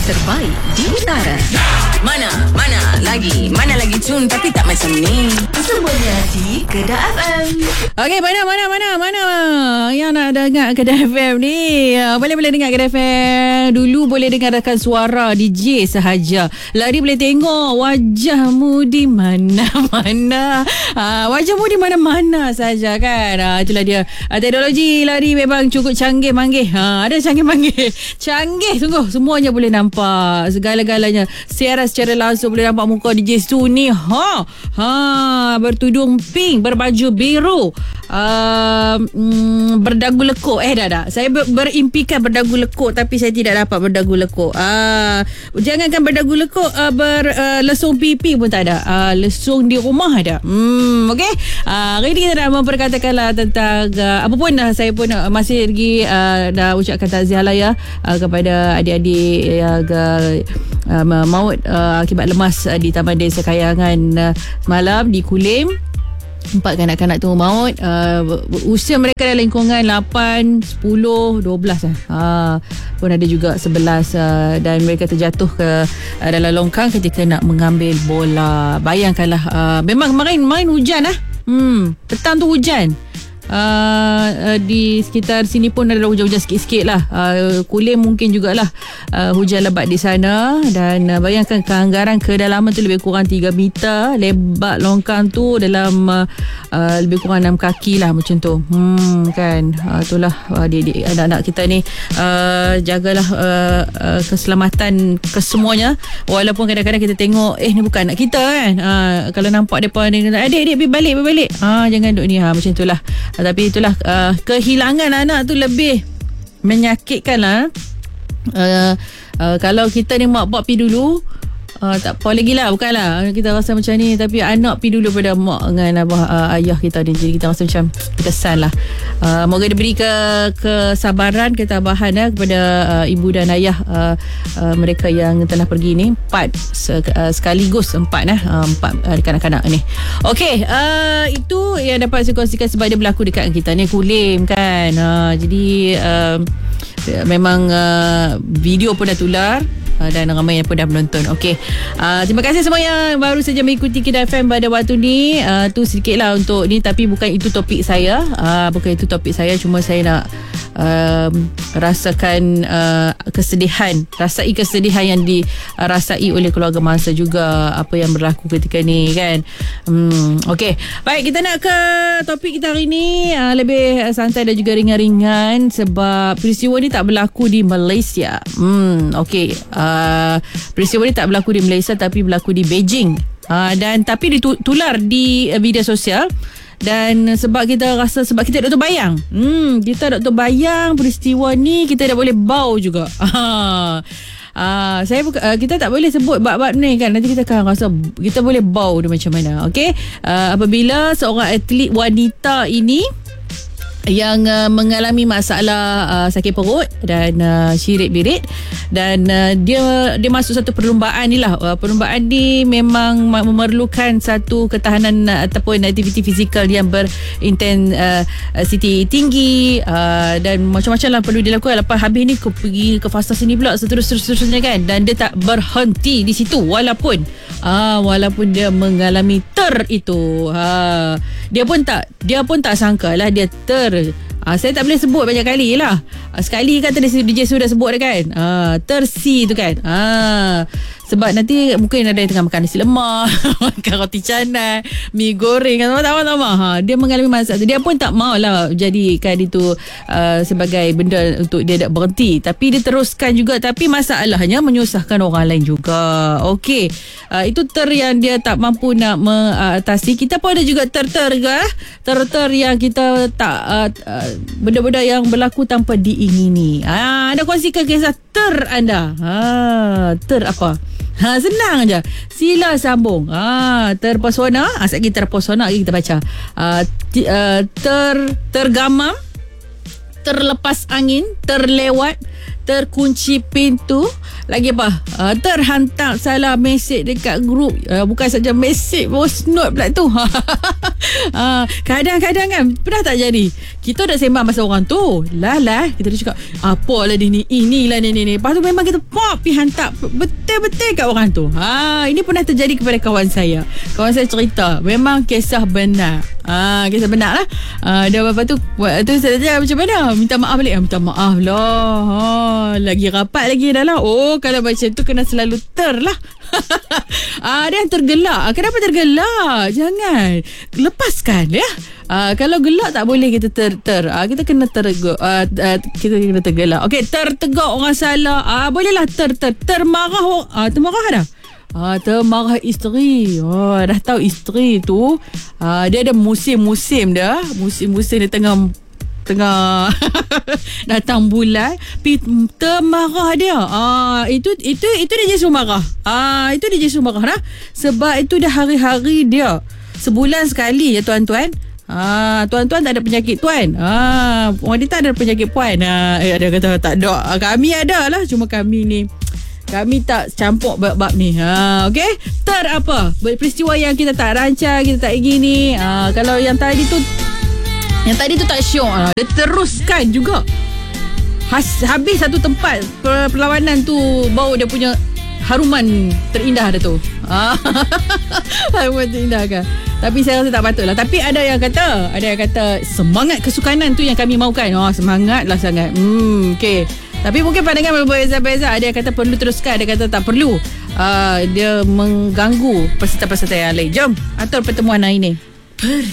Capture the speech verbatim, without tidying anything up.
terbaik di utara. Mana, mana lagi, mana lagi cun tapi tak macam ni. Semuanya di Kedah F M. Okey, mana, mana, mana, mana yang nak dengar Kedah F M ni? Boleh-boleh dengar Kedah F M. Dulu boleh dengarkan suara D J sahaja. Lari boleh tengok wajahmu di mana-mana. Ha, wajahmu di mana-mana saja kan. Ha, itulah dia. Ha, teknologi lari memang cukup canggih-manggih. Ha, ada canggih-manggih. Canggih sungguh. Semuanya boleh nampak. Segala-galanya. Siaran secara langsung boleh nampak muka D J Stu ni. Ha, ha, bertudung pink, berbaju biru. Uh, mm, berdagu lekuk. Eh dah dah. Saya ber- berimpikan berdagu lekuk tapi saya tidak dapat berdagu lekuk. Uh, jangankan berdagu lekuk, uh, ber uh, lesung pipi pun tak ada. Uh, lesung di rumah ada. Hmm, okey. Uh, hari ni kita nak memperkatakanlah tentang uh, apa pun dah, saya pun uh, masih lagi uh, dah ucapkan takziah lah ya uh, kepada adik-adik yang uh, uh, maut uh, akibat lemas uh, di Taman Desa Kayangan uh, malam di Kulim. Empat kanak-kanak tu maut. uh, Usia mereka dalam lingkungan lapan, sepuluh, dua belas lah. ha, Pun ada juga sebelas. uh, Dan mereka terjatuh ke uh, dalam longkang ketika nak mengambil bola. Bayangkanlah, uh, memang kemarin main hujan lah. hmm, Petang tu hujan. Uh, uh, di sekitar sini pun ada hujan-hujan sikit-sikit lah. uh, Kulim mungkin jugalah uh, hujan lebat di sana. Dan uh, bayangkan keanggaran kedalaman tu lebih kurang tiga meter. Lebar longkang tu dalam uh, uh, lebih kurang enam kaki lah macam tu. Hmm kan, uh, itulah uh, adik-adik anak-anak kita ni. uh, Jagalah uh, uh, keselamatan kesemuanya. Walaupun kadang-kadang kita tengok eh ni bukan anak kita kan. uh, Kalau nampak mereka ni, adik-adik pergi balik, pergi balik. ha, Jangan duduk ni. ha, Macam itulah. Uh, tapi itulah, uh, kehilangan anak tu lebih menyakitkan lah. uh, uh, Kalau kita ni mak bapak pergi dulu, uh, tak apa lagi lah, bukanlah kita rasa macam ni. Tapi anak pergi dulu pada mak dengan abah, uh, ayah kita ni. Jadi kita rasa macam kesan lah. uh, Moga diberi ke, kesabaran, ketabahan ya, kepada uh, ibu dan ayah uh, uh, mereka yang telah pergi ni. Empat uh, sekaligus empat lah, uh, empat uh, kanak-kanak ni. Okey, uh, itu yang dapat saya kongsikan sebab dia berlaku dekat kita ni, Kulim kan. uh, Jadi uh, memang uh, video pun dah tular uh, dan ramai yang pun dah menonton. Okey, uh, terima kasih semua yang baru saja mengikuti Kedah F M pada waktu ni. uh, Tu sedikit lah untuk ni, tapi bukan itu topik saya. uh, Bukan itu topik saya. Cuma saya nak um, rasakan uh, kesedihan, rasai kesedihan yang dirasai oleh keluarga mangsa juga apa yang berlaku ketika ni kan. hmm, Okey, baik, kita nak ke topik kita hari ni. uh, Lebih santai dan juga ringan-ringan sebab peristiwa ni tak berlaku di Malaysia. hmm, Okey, uh, peristiwa ni tak berlaku di Malaysia tapi berlaku di Beijing. uh, Dan tapi ditular di uh, media sosial. Dan sebab kita rasa, sebab kita tak terbayang, hmm, kita tak terbayang peristiwa ni, kita dah boleh bau juga. Ah, saya buka, uh, kita tak boleh sebut bab-bab ni kan, nanti kita akan rasa kita boleh bau dia macam mana. Okey, uh, apabila seorang atlet wanita ini yang uh, mengalami masalah uh, sakit perut dan uh, syirik-birit, dan uh, dia dia masuk satu perlumbaan ni lah. Uh, perlumbaan ni memang memerlukan satu ketahanan uh, ataupun aktiviti fizikal yang berintensiti uh, tinggi, uh, dan macam-macam lah perlu dilakukan. Lepas habis ni pergi ke fasa sini pula, seterus-terusnya kan. Dan dia tak berhenti di situ walaupun uh, walaupun dia mengalami ter itu. uh, Dia pun tak dia pun tak sangka lah dia ter. Ah, saya tak boleh sebut banyak kali lah. Ah, sekali kan tadi D J sudah sebut dah kan. Ah, tersi tu kan. Ah, sebab nanti mungkin ada yang tengah makan nasi lemak, makan roti canai, mi goreng, sama-sama. Ha, dia mengalami masalah. Dia pun tak maulah jadikan itu uh, sebagai benda untuk dia tak berhenti. Tapi dia teruskan juga. Tapi masalahnya menyusahkan orang lain juga. Okey, uh, itu ter yang dia tak mampu nak mengatasi. Kita pun ada juga ter-ter juga. Ter-ter yang kita tak uh, uh, benda-benda yang berlaku tanpa diingini. Ah, anda kongsikan kisah ter anda. Ha, ter apa? Ha, senang aja. Sila sambung. Ha, terpesona. Asal kita terpesona lagi kita baca. Ha, t- uh, ter tergamam, terlepas angin, terlewat, terkunci pintu, Lagi apa? Uh, terhantar salah mesej dekat grup. Uh, bukan saja mesej, voice note pula tu. uh, kadang-kadang kan, pernah tak jadi? Kita dah sembang pasal orang tu. Lah lah, kita dah cakap, apalah dia ni, inilah ni ni ni. Lepas tu memang kita pop pergi hantar betul-betul kat orang tu. Ha, ini pernah terjadi kepada kawan saya. Kawan saya cerita, memang kisah benar. Ah, kisah benar lah. Ah, dia apa tu? Waktu tu saya tanya macam mana? Minta maaf balik. Ah, minta maaf lah. Ha, lagi rapat lagi dah lah. Oh, kalau macam tu kena selalu ter lah. ah, dia tergelak. Kenapa tergelak? Jangan. Lepaskan ya. Ah, kalau gelak tak boleh kita ter ter. Ah, kita kena tergok. Ah, uh, kita kena tergelak. Okey, tertegak orang salah. Ah, bolehlah ter ter termarah. Ah, termarah dah. Ah, termarah isteri. Oh, dah tahu isteri tu. Ah, dia ada musim-musim dah. Musim-musim dia tengah tengah datang bulan. Termarah dia. Ah, itu itu itu dia jadi suruh marah. Ah, itu dia jadi suruh marah dah. Sebab itu dah hari-hari dia. Sebulan sekali ya tuan-tuan. Ah, tuan-tuan tak ada penyakit tuan. Ah, wanita ada penyakit puan. Ah, eh, ada kata tak ada. Kami ada lah, cuma kami ni kami tak campur bab-bab ni. Ha, okey. Ter apa? Peristiwa yang kita tak rancang, kita tak ingin ni. Ha, kalau yang tadi tu yang tadi tu tak syok. Ha, dia teruskan juga. Has, habis satu tempat perlawanan tu bau dia punya haruman terindah dia tu. Ha, haruman terindah kan. Tapi saya rasa tak patut lah. Tapi ada yang kata, ada yang kata semangat kesukanan tu yang kami mahukan. Oh, semangat lah sangat. Hmm, okey. Tapi mungkin pandangan berbeza-beza. Ada yang kata perlu teruskan, ada yang kata tak perlu. Uh, dia mengganggu peserta-peserta yang lain. Jom atur pertemuan hari ini.